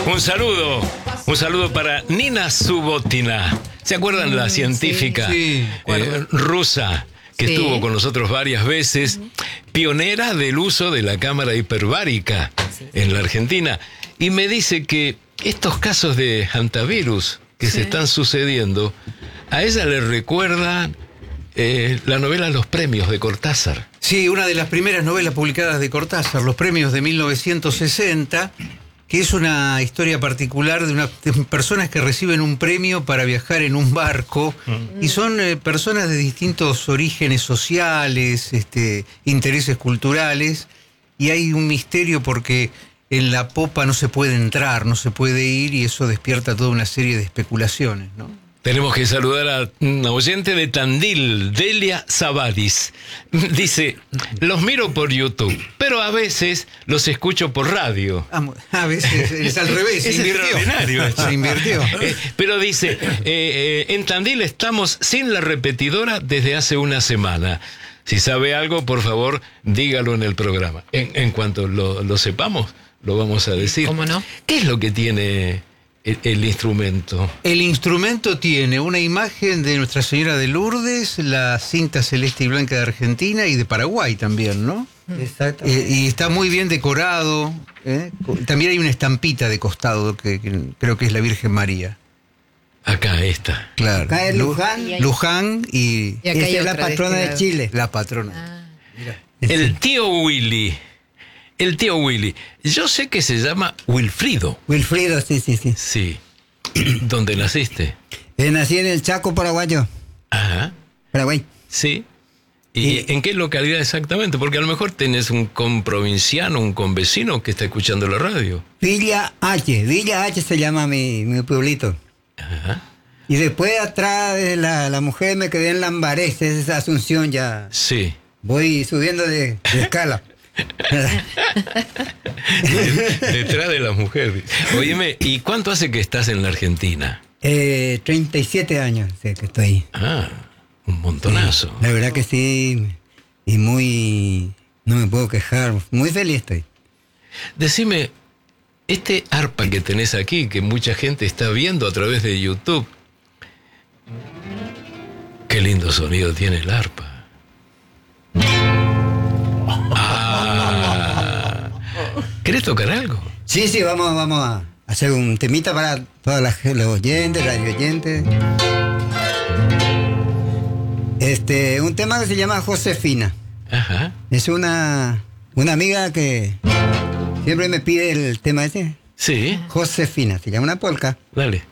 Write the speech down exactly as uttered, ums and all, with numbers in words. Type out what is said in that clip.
Un saludo, un saludo para Nina Subotina. ¿Se acuerdan la científica sí, eh, rusa que Sí. estuvo con nosotros varias veces? Pionera del uso de la cámara hiperbárica Sí. en la Argentina. Y me dice que estos casos de hantavirus que Sí. se están sucediendo, a ella le recuerda eh, la novela Los Premios de Cortázar. Sí, una de las primeras novelas publicadas de Cortázar, Los Premios de mil novecientos sesenta, que es una historia particular de, una, de personas que reciben un premio para viajar en un barco, mm. y son eh, personas de distintos orígenes sociales, este, intereses culturales, y hay un misterio porque en la popa no se puede entrar, no se puede ir, y eso despierta toda una serie de especulaciones, ¿no? Tenemos que saludar a una oyente de Tandil, Delia Zavadis. Dice, los miro por YouTube, pero a veces los escucho por radio. A veces es al revés, Es se invirtió. extraordinario. Se invirtió. Eh, pero dice, eh, eh, en Tandil estamos sin la repetidora desde hace una semana. Si sabe algo, por favor, dígalo en el programa. En, en cuanto lo, lo sepamos, lo vamos a decir. ¿Cómo no? ¿Qué es lo que tiene el, el instrumento? El instrumento tiene una imagen de Nuestra Señora de Lourdes, la cinta celeste y blanca de Argentina y de Paraguay también, ¿no? Exacto. Eh, y está muy bien decorado. ¿eh? También hay una estampita de costado que, que creo que es la Virgen María. Acá está. Claro. Acá es Luján. Lu- Luján y Y acá hay Esa es la otra de patrona este de lado. Chile. la patrona. Ah. Mira. El tío Willy. El tío Willy. Yo sé que se llama Wilfrido. Wilfrido, sí, sí, sí. Sí. ¿Dónde naciste? Eh, nací en el Chaco paraguayo. Ajá. Paraguay. Sí. ¿Y Y- en qué localidad exactamente? Porque a lo mejor tenés un comprovinciano, un convecino que está escuchando la radio. Villa H. Villa H se llama mi, mi pueblito. Ajá. Y después atrás de la, la mujer me quedé en Lambarés, esa es Asunción ya. Sí. Voy subiendo de, de escala. Detrás de la mujer. Óyeme, ¿y cuánto hace que estás en la Argentina? eh, treinta y siete años sé que estoy. Ah, un montonazo. La verdad que sí. Y muy... No me puedo quejar. Muy feliz estoy. Decime, este arpa que tenés aquí, que mucha gente está viendo a través de YouTube, qué lindo sonido tiene el arpa. Ah, ¿querés tocar algo? Sí, sí, vamos, vamos a hacer un temita para todos los oyentes, radio oyentes. Este, un tema que se llama Josefina. Ajá. Es una, una amiga que siempre me pide el tema ese. Sí, Josefina, se llama una polca. dale.